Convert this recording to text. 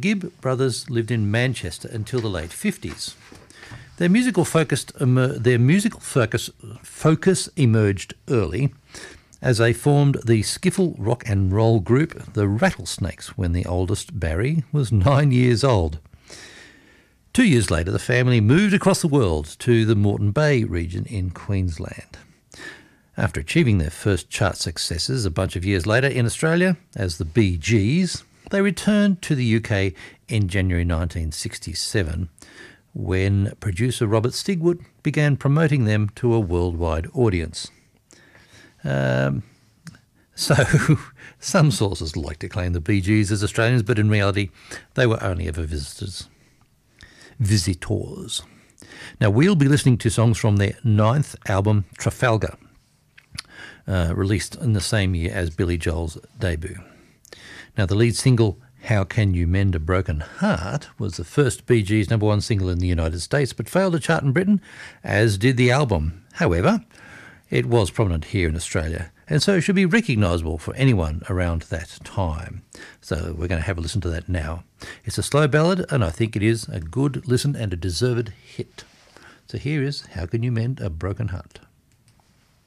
Gibb brothers lived in Manchester until the late 50s. Their musical focus emerged early as they formed the skiffle rock and roll group The Rattlesnakes when the oldest, Barry, was 9 years old. 2 years later, the family moved across the world to the Moreton Bay region in Queensland. After achieving their first chart successes a bunch of years later in Australia as the Bee Gees, they returned to the UK in January 1967 when producer Robert Stigwood began promoting them to a worldwide audience. So, some sources like to claim the Bee Gees as Australians, but in reality, they were only ever visitors. Now, we'll be listening to songs from their 9th album, Trafalgar, released in the same year as Billy Joel's debut. Now, the lead single, How Can You Mend a Broken Heart, was the first Bee Gees #1 single in the United States, but failed to chart in Britain, as did the album. However, it was prominent here in Australia, and so it should be recognisable for anyone around that time. So we're going to have a listen to that now. It's a slow ballad, and I think it is a good listen and a deserved hit. So here is How Can You Mend a Broken Heart.